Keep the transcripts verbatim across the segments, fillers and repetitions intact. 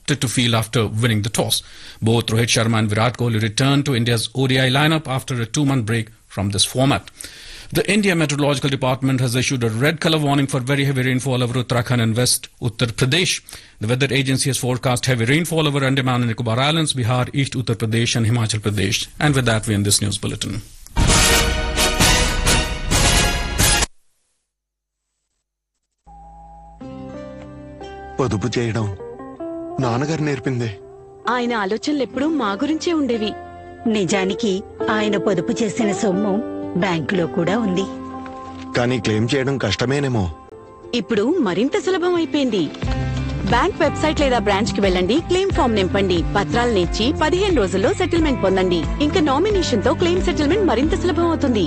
opted to field after winning the toss. Both Rohit Sharma and Virat Kohli returned to India's O D I lineup after a two-month break from this format. The India Meteorological Department has issued a red colour warning for very heavy rainfall over Uttarakhand and West Uttar Pradesh. The weather agency has forecast heavy rainfall over Andaman and Nicobar Islands, Bihar, East Uttar Pradesh and Himachal Pradesh. And with that, we end this news bulletin. పొదుపు చేయడం నాన్నగారు నేర్పిందే. ఆయన ఆలోచనలు ఎప్పుడూ మా గురించే ఉండేవి. నిజానికి ఆయన పొదుపు చేసిన సొమ్ము బ్యాంకులో కూడా ఉంది. కానీ క్లెయిమ్ చేయడం కష్టమేనేమో. ఇప్పుడు మరింత సులభం అయిపోయింది. బ్యాంక్ వెబ్సైట్ లేదా బ్రాంచ్ కి వెళ్ళండి, క్లెయిమ్ ఫామ్ నింపండి, పత్రాలు ఇచ్చి పదిహేను రోజుల్లో సెటిల్మెంట్ పొందండి. ఇంకా నామినేషన్ తో క్లెయిమ్ సెటిల్మెంట్ మరింత సులభం అవుతుంది.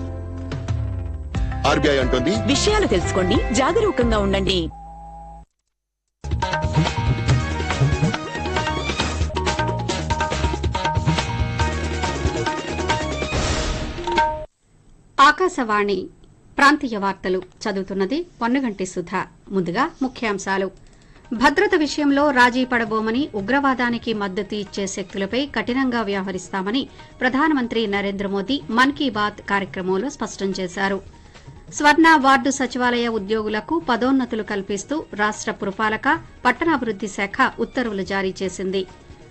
ఆర్బీఐ అంటుంది, విషయాలు తెలుసుకోండి, జాగరూకంగా ఉండండి. ఆకాశవాణి ప్రాంతీయ వార్తలు చదువుతున్నది పొన్నగంటి సుధా. ముందుగా ముఖ్యాంశాలు. భద్రత విషయంలో రాజీ పడబోమని, ఉగ్రవాదానికి మద్దతు ఇచ్చే శక్తులపై కఠినంగా వ్యవహరిస్తామని ప్రధానమంత్రి నరేంద్ర మోదీ మన్ కీ బాత్ కార్యక్రమంలో స్పష్టం చేశారు. స్వర్ణ వార్డు సచివాలయ ఉద్యోగులకు పదోన్నతులు కల్పిస్తూ రాష్ట పురపాలక పట్టణాభివృద్ది శాఖ ఉత్తర్వులు జారీ చేసింది.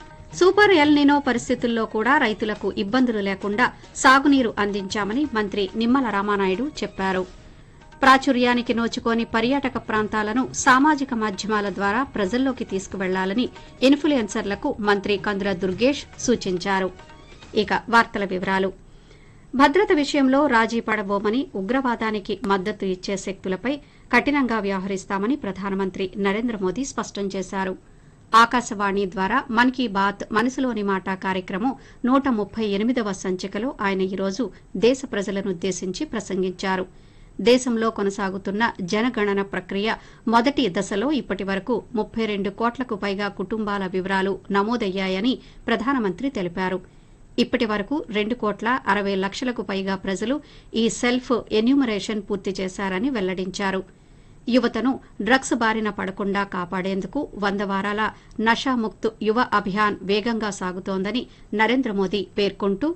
సూపర్ ఎల్ నినో పరిస్థితుల్లో కూడా రైతులకు ఇబ్బందులు లేకుండా సాగునీరు అందించామని మంత్రి నిమ్మల రామానాయుడు చెప్పారు. ప్రాచుర్యానికి నోచుకోని పర్యాటక ప్రాంతాలను సామాజిక మాధ్యమాల ద్వారా ప్రజల్లోకి తీసుకువెళ్లాలని ఇన్ఫ్లుయెన్సర్లకు మంత్రి కందుల దుర్గేష్ సూచించారు. ఇక వార్తల వివరాలు. భద్రత విషయంలో రాజీ పడబోమని, ఉగ్రవాదానికి మద్దతు ఇచ్చే శక్తులపై కఠినంగా వ్యవహరిస్తామని ప్రధానమంత్రి నరేంద్ర మోదీ స్పష్టం చేశారు. ఆకాశవాణి ద్వారా మన్ కీ బాత్ మనసులోని మాట కార్యక్రమం నూట ముప్పై ఎనిమిదవ సంచికలో ఆయన ఈరోజు దేశ ప్రజలనుద్దేశించి ప్రసంగించారు. దేశంలో కొనసాగుతున్న జనగణన ప్రక్రియ మొదటి దశలో ఇప్పటి వరకు ముప్పై రెండు కోట్లకు పైగా కుటుంబాల వివరాలు నమోదయ్యాయని ప్రధానమంత్రి తెలిపారు. ఇప్పటి వరకు రెండు కోట్ల అరవై లక్షలకు పైగా ప్రజలు ఈ సెల్ఫ్ ఎన్యూమరేషన్ పూర్తి చేశారని వెల్లడించారు. యువతను డ్రగ్స్ బారిన పడకుండా కాపాడేందుకు వంద వారాల నషాముక్త్ యువ అభియాన్ వేగంగా సాగుతోందని నరేంద్ర మోదీ పేర్కొంటూ,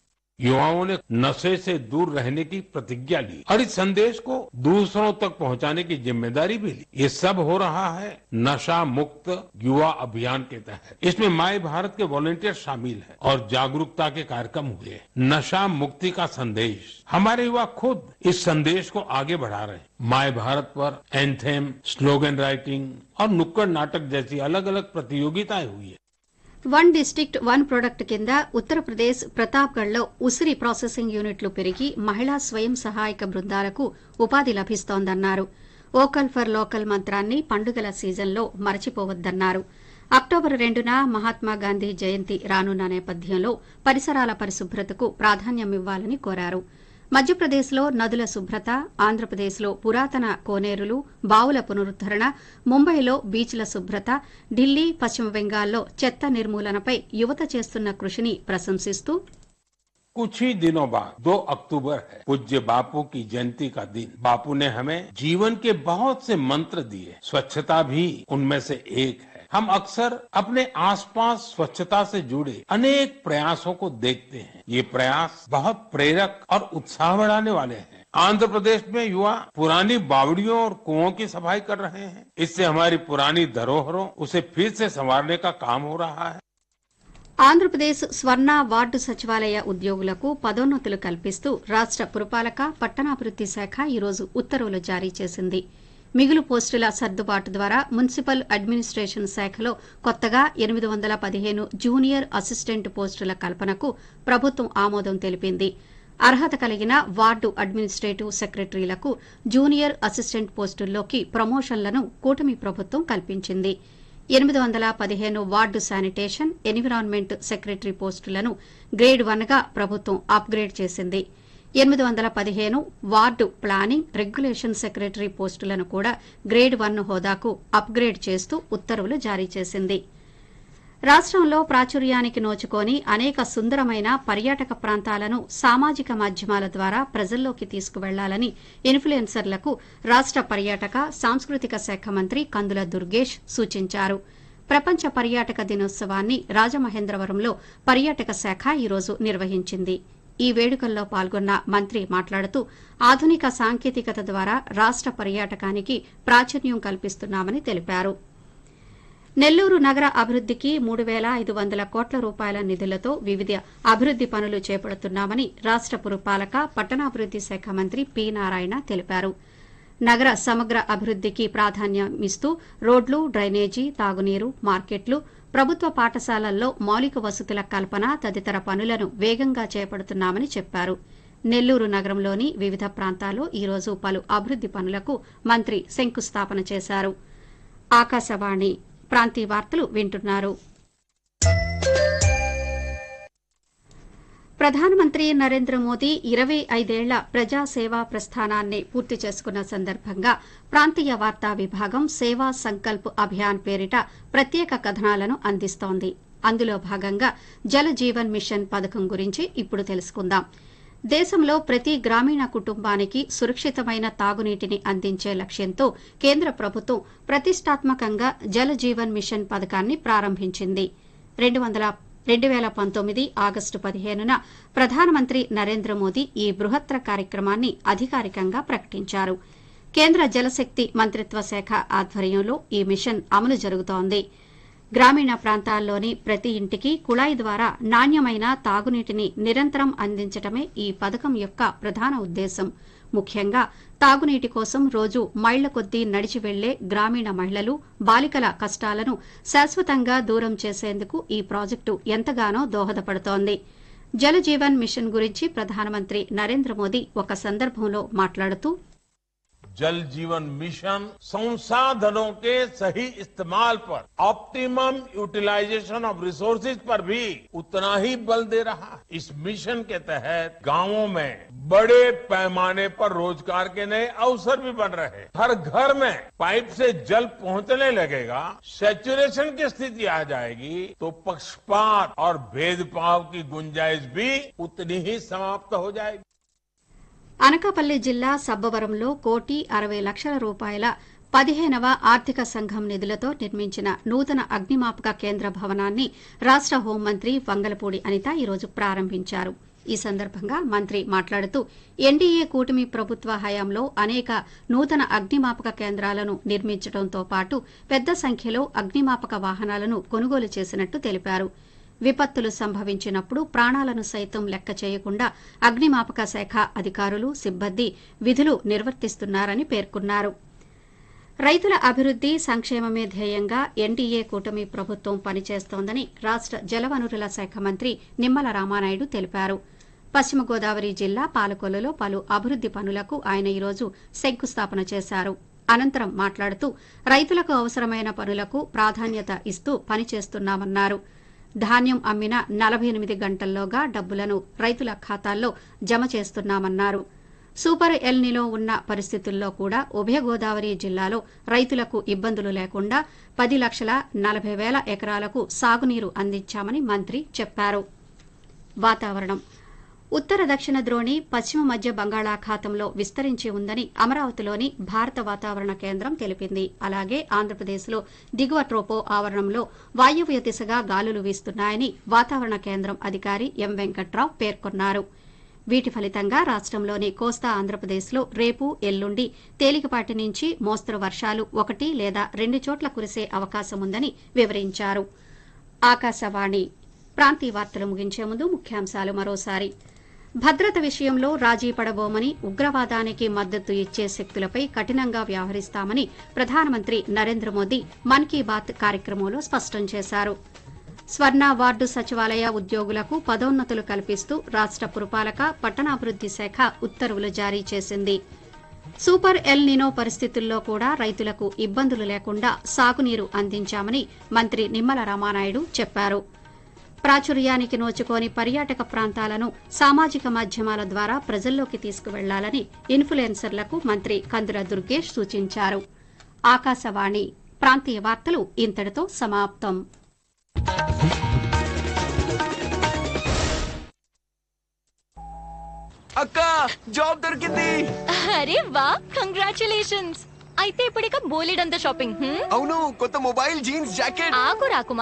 युवाओं ने नशे से दूर रहने की प्रतिज्ञा ली और इस संदेश को दूसरों तक पहुंचाने की जिम्मेदारी भी ली. ये सब हो रहा है नशा मुक्त युवा अभियान के तहत. इसमें माय भारत के वॉलंटियर शामिल हैं और जागरूकता के कार्यक्रम हुए. नशा मुक्ति का संदेश हमारे युवा खुद इस संदेश को आगे बढ़ा रहे हैं. माय भारत पर एंथेम, स्लोगन राइटिंग और नुक्कड़ नाटक जैसी अलग अलग प्रतियोगिताएं हुई है. వన్ డిస్టిక్ట్ వన్ ప్రొడక్ట్ కింద ఉత్తరప్రదేశ్ ప్రతాప్గఢ్లో ఉసిరి ప్రాసెసింగ్ యూనిట్లు పెరిగి మహిళా స్వయం సహాయక బృందాలకు ఉపాధి లభిస్తోందన్నారు. వోకల్ ఫర్ లోకల్ మంత్రాన్ని పండుగల సీజన్లో మరచిపోవద్దన్నారు. అక్టోబర్ రెండున మహాత్మాగాంధీ జయంతి రానున్న నేపథ్యంలో పరిసరాల పరిశుభ్రతకు ప్రాధాన్యమివ్వాలని కోరారు. మధ్యప్రదేశ్లో నదుల శుభ్రత, ఆంధ్రప్రదేశ్లో పురాతన కోనేరులు, బావుల పునరుద్దరణ, ముంబైలో బీచ్ల శుభ్రత, ఢిల్లీ, పశ్చిమ బెంగాల్లో చెత్త నిర్మూలనపై యువత చేస్తున్న కృషిని ప్రశంసిస్తూ, कुछ ही दिनों बाद दो अक्टूबर है, पूज्य बापू की जयंती का दिन. बापू ने हमें जीवन के बहुत से मंत्र दिए. स्वच्छता भी उनमें से एक है. हम अक्सर अपने आसपास स्वच्छता से जुड़े अनेक प्रयासों को देखते हैं. ये प्रयास बहुत प्रेरक और उत्साह बढ़ाने वाले हैं. आंध्र प्रदेश में युवा पुरानी बावड़ियों और कुओं की सफाई कर रहे हैं. इससे हमारी पुरानी धरोहरों उसे फिर से संवारने का काम हो रहा है. ఆంధ్రప్రదేశ్ స్వర్ణ వార్డు సచివాలయ ఉద్యోగులకు పదోన్నతులు కల్పిస్తూ రాష్ట పురపాలక పట్టణాభివృద్ది శాఖ ఈరోజు ఉత్తర్వులు జారీ చేసింది. మిగులు పోస్టుల సర్దుబాటు ద్వారా మున్సిపల్ అడ్మినిస్టేషన్ శాఖలో కొత్తగా ఎనిమిది వందల పదిహేను జూనియర్ అసిస్టెంట్ పోస్టుల కల్పనకు ప్రభుత్వం ఆమోదం తెలిపింది. అర్హత కలిగిన వార్డు అడ్మినిస్టేటివ్ సెక్రటరీలకు జూనియర్ అసిస్టెంట్ పోస్టుల్లోకి ప్రమోషన్లను కూటమి ప్రభుత్వం కల్పించింది. ఎనిమిది వందల పదిహేను వార్డు శానిటేషన్, ఎన్విరాన్మెంట్ సెక్రటరీ పోస్టులను గ్రేడ్ వన్ గా ప్రభుత్వం అప్గ్రేడ్ చేసింది. ఎనిమిది వందల పదిహేను వార్డు ప్లానింగ్, రెగ్యులేషన్ సెక్రటరీ పోస్టులను కూడా గ్రేడ్ వన్ హోదాకు అప్గ్రేడ్ చేస్తూ ఉత్తర్వులు జారీ చేసింది. రాష్టంలో ప్రాచుర్యానికి నోచుకొని అనేక సుందరమైన పర్యాటక ప్రాంతాలను సామాజిక మాధ్యమాల ద్వారా ప్రజల్లోకి తీసుకువెళ్లాలని ఇన్ఫ్లుయెన్సర్లకు రాష్ట పర్యాటక, సాంస్కృతిక శాఖ మంత్రి కందుల దుర్గేష్ సూచించారు. ప్రపంచ పర్యాటక దినోత్సవాన్ని రాజమహేంద్రవరంలో పర్యాటక శాఖ ఈరోజు నిర్వహించింది. ఈ వేడుకల్లో పాల్గొన్న మంత్రి మాట్లాడుతూ ఆధునిక సాంకేతికత ద్వారా రాష్ట పర్యాటకానికి ప్రాచుర్యం కల్పిస్తున్నామని తెలిపారు. నెల్లూరు నగర అభివృద్దికి మూడు పేల ఐదు వందల కోట్ల రూపాయల నిధులతో వివిధ అభివృద్ది పనులు చేపడుతున్నామని రాష్ట పురపాలక పట్టణాభివృద్ది శాఖ మంత్రి పి నారాయణ తెలిపారు. నగర సమగ్ర అభివృద్దికి ప్రాధాన్యమిస్తూ రోడ్లు, డ్రైనేజీ, తాగునీరు, మార్కెట్లు, ప్రభుత్వ పాఠశాలల్లో మౌలిక వసతుల కల్పన తదితర పనులను వేగంగా చేపడుతున్నామని చెప్పారు. నెల్లూరు నగరంలోని వివిధ ప్రాంతాల్లో ఈరోజు పలు అభివృద్ది పనులకు మంత్రి శంకుస్థాపన చేశారు. ఆకాశవాణి ప్రాంతీయ వార్తలు వింటున్నారు. ప్రధానమంత్రి నరేంద్ర మోదీ ఇరవై ఐదేళ్ల ప్రజాసేవా ప్రస్థానాన్ని పూర్తి చేసుకున్న సందర్భంగా ప్రాంతీయ వార్తా విభాగం సేవా సంకల్ప్ అభియాన్ పేరిట ప్రత్యేక కథనాలను అందిస్తోంది. అందులో భాగంగా జల జీవన్ మిషన్ పథకం గురించి ఇప్పుడు తెలుసుకుందాం. దేశంలో ప్రతి గ్రామీణ కుటుంబానికి సురక్షితమైన తాగునీటిని అందించే లక్ష్యంతో కేంద్ర ప్రభుత్వం ప్రతిష్టాత్మకంగా జల జీవన్ మిషన్ పథకాన్ని ప్రారంభించింది. రెండు వందల రెండు పేల పంతొమ్మిది ఆగస్టు పదిహేనున ప్రధానమంత్రి నరేంద్ర మోదీ ఈ బృహత్తర కార్యక్రమాన్ని అధికారికంగా ప్రకటించారు. కేంద్ర జలశక్తి మంత్రిత్వ శాఖ ఆధ్వర్యంలో ఈ మిషన్ అమలు జరుగుతోంది. గ్రామీణ ప్రాంతాల్లోని ప్రతి ఇంటికి కుళాయి ద్వారా నాణ్యమైన తాగునీటిని నిరంతరం అందించడమే ఈ పథకం యొక్క ప్రధాన ఉద్దేశం. ముఖ్యంగా తాగునీటి కోసం రోజు మైళ్ల కొద్దీ నడిచి వెళ్లే గ్రామీణ మహిళలు, బాలికల కష్టాలను శాశ్వతంగా దూరం చేసేందుకు ఈ ప్రాజెక్టు ఎంతగానో దోహదపడుతోంది. జల జీవన్ మిషన్ గురించి ప్రధానమంత్రి నరేంద్ర మోదీ ఒక సందర్భంలో మాట్లాడుతూ जल जीवन मिशन संसाधनों के सही इस्तेमाल पर, ऑप्टिमम यूटिलाइजेशन ऑफ रिसोर्सेज पर भी उतना ही बल दे रहा है. इस मिशन के तहत गांवों में बड़े पैमाने पर रोजगार के नए अवसर भी बन रहे हैं. हर घर में पाइप से जल पहुंचने लगेगा, सैचुरेशन की स्थिति आ जाएगी तो पक्षपात और भेदभाव की गुंजाइश भी उतनी ही समाप्त हो जाएगी. అనకాపల్లి జిల్లా సబ్బవరంలో కోటి అరవై లక్షల రూపాయల పదిహేనవ ఆర్థిక సంఘం నిధులతో నిర్మించిన నూతన అగ్నిమాపక కేంద్ర భవనాన్ని రాష్ట హోంమంత్రి వంగలపూడి అనిత ఈరోజు ప్రారంభించారు. ఈ సందర్భంగా మంత్రి మాట్లాడుతూ ఎన్డీఏ కూటమి ప్రభుత్వ హయాంలో అనేక నూతన అగ్నిమాపక కేంద్రాలను నిర్మించడంతో పాటు పెద్ద సంఖ్యలో అగ్నిమాపక వాహనాలను కొనుగోలు చేసినట్టు తెలిపారు. విపత్తులు సంభవించినప్పుడు ప్రాణాలను సైతం లెక్క చేయకుండా అగ్నిమాపక శాఖ అధికారులు, సిబ్బంది విధులు నిర్వర్తిస్తున్నారని పేర్కొన్నారు. రైతుల అభివృద్ది, సంక్షేమమే ధ్యేయంగా ఎన్డీఏ కూటమి ప్రభుత్వం పనిచేస్తోందని రాష్ట జలవనరుల శాఖ మంత్రి నిమ్మల రామానాయుడు తెలిపారు. పశ్చిమ గోదావరి జిల్లా పాలకొల్లులో పలు అభివృద్ది పనులకు ఆయన ఈరోజు శంకుస్థాపన చేశారు. అనంతరం మాట్లాడుతూ రైతులకు అవసరమైన పనులకు ప్రాధాన్యత ఇస్తూ పనిచేస్తున్నామన్నారు. ధాన్యం అమ్మిన నలభై ఎనిమిది గంటల్లోగా డబ్బులను రైతుల ఖాతాల్లో జమ చేస్తున్నామన్నారు. సూపర్ ఎల్నిలో ఉన్న పరిస్థితుల్లో కూడా ఉభయ గోదావరి జిల్లాలో రైతులకు ఇబ్బందులు లేకుండా పది లక్షల నలభై వేల ఎకరాలకు సాగునీరు అందించామని మంత్రి చెప్పారు. వాతావరణం ఉత్తర దక్షిణ ద్రోణి పశ్చిమ మధ్య బంగాళాఖాతంలో విస్తరించి ఉందని అమరావతిలోని భారత వాతావరణ కేంద్రం తెలిపింది. అలాగే ఆంధ్రప్రదేశ్లో దిగువ ట్రోపో ఆవరణంలో వాయువ్య దిశగా గాలులు వీస్తున్నాయని వాతావరణ కేంద్రం అధికారి ఎం వెంకట్రావు పేర్కొన్నారు. వీటి ఫలితంగా రాష్టంలోని కోస్తా ఆంధ్రప్రదేశ్లో రేపు, ఎల్లుండి తేలికపాటి నుంచి మోస్తరు వర్షాలు ఒకటి లేదా రెండు చోట్ల కురిసే అవకాశముందని వివరించారు. ఆకాశవాణి ప్రాంతీయ వార్తలు ముగించే ముందు ముఖ్యాంశాలు మరోసారి. భద్రత విషయంలో రాజీ పడబోమని, ఉగ్రవాదానికి మద్దతు ఇచ్చే శక్తులపై కఠినంగా వ్యవహరిస్తామని ప్రధానమంత్రి నరేంద్ర మోదీ మన్ కీ బాత్ కార్యక్రమంలో స్పష్టం చేశారు. స్వర్ణ వార్డు సచివాలయ ఉద్యోగులకు పదోన్నతులు కల్పిస్తూ రాష్ట పురపాలక పట్టణాభివృద్ది శాఖ ఉత్తర్వులు జారీ చేసింది. సూపర్ ఎల్ నినో పరిస్థితుల్లో కూడా రైతులకు ఇబ్బందులు లేకుండా సాగునీరు అందించామని మంత్రి నిమ్మల రామానాయుడు చెప్పారు. ప్రాచుర్యానికి నోచుకోని పర్యాటక ప్రాంతాలను సామాజిక మాధ్యమాల ద్వారా ప్రజల్లోకి తీసుకువెళ్లాలని ఇన్ఫ్లుయెన్సర్లకు మంత్రి కందుల దుర్గేష్ సూచించారు. ఆకాశవాణి ప్రాంతీయ వార్తలు ఇంతటితో సమాప్తం. అక్క జాబ్ దొరికింది. అరే వా, కంగ్రాచులేషన్స్. అయితే ఇప్పుడిక బోలెడంత షాపింగ్. అవును, కొత్త మొబైల్, జీన్స్, జాకెట్. ఆగు రాకు